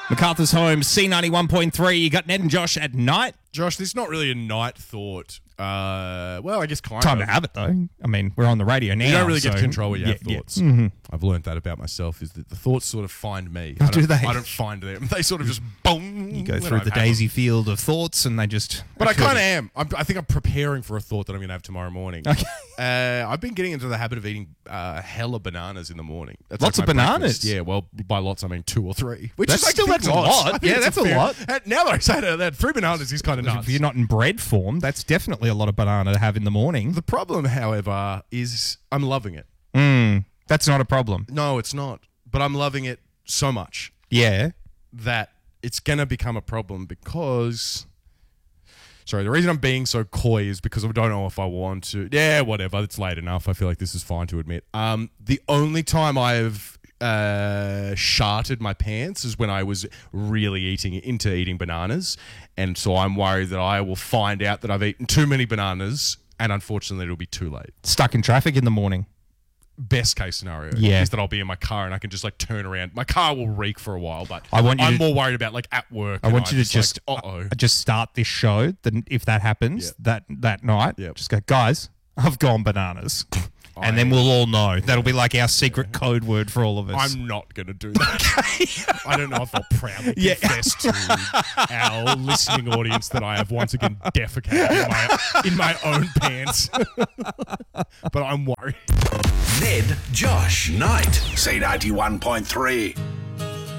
MacArthur's Home, C91.3. You got Ned and Josh at night. Josh, this is not really a night thought. Well, I guess kind Time of. to have it, though. I mean, we're on the radio now. You don't really get so- to control what you have Yeah, thoughts. yeah. Mm-hmm. I've learned that about myself, is that the thoughts sort of find me. Oh, do they? I don't find them. They sort of just boom. You go through the daisy field of thoughts and they just... But I kind of am. I think I'm preparing for a thought that I'm going to have tomorrow morning. Okay. I've been getting into the habit of eating hella bananas in the morning. That's Lots like of my bananas? breakfast. Yeah, well, by lots I mean 2 or 3. Which That's is like still- big that's a lots. lot. I think Yeah, it's that's a fair- lot. Now that I say that 3 bananas is kind of nuts. If you're not in bread form, that's definitely a lot of banana to have in the morning. The problem, however, is I'm loving it. That's not a problem. No, it's not. But I'm loving it so much Yeah. that it's going to become a problem because... Sorry, the reason I'm being so coy is because I don't know if I want to... Yeah, whatever. It's late enough. I feel like this is fine to admit. The only time I've sharted my pants is when I was really into eating bananas. And so I'm worried that I will find out that I've eaten too many bananas and unfortunately it'll be too late. Stuck in traffic in the morning. Best case scenario Yeah. is that I'll be in my car and I can just like turn around. My car will reek for a while, but I want you I'm to- more worried about like at work. I want you to just uh-oh. just start this show. Then, if that happens that night, Yep. just go, guys. I've gone bananas, and then we'll all know. That'll be like our secret code word for all of us. I'm not going to do that. I don't know if I'll proudly confess to our listening audience that I have once again defecated in my own pants. But I'm worried. Ned, Josh, Night. C91.3.